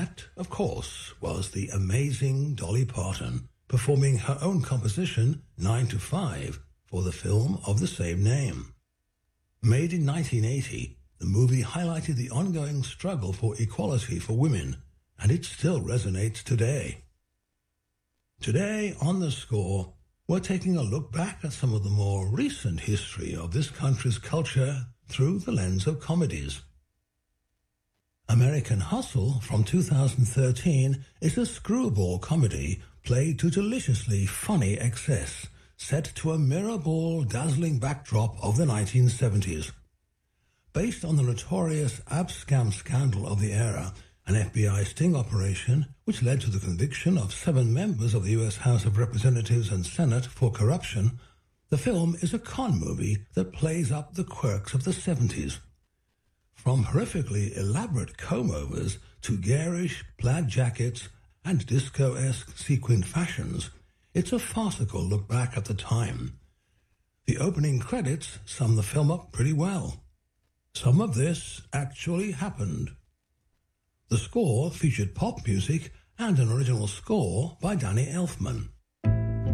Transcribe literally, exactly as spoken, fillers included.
That, of course, was the amazing Dolly Parton, performing her own composition, Nine to Five, for the film of the same name. Made in nineteen eighty, the movie highlighted the ongoing struggle for equality for women, and it still resonates today. Today, on The Score, we're taking a look back at some of the more recent history of this country's culture through the lens of comedies. American Hustle from two thousand thirteen is a screwball comedy played to deliciously funny excess, set to a mirrorball, dazzling backdrop of the nineteen seventies. Based on the notorious abscam scandal of the era, an F B I sting operation which led to the conviction of seven members of the U S House of Representatives and Senate for corruption, the film is a con movie that plays up the quirks of the seventies. From horrifically elaborate comb-overs to garish plaid jackets and disco-esque sequined fashions, it's a farcical look back at the time. The opening credits sum the film up pretty well. Some of this actually happened. The Score featured pop music and an original score by Danny Elfman.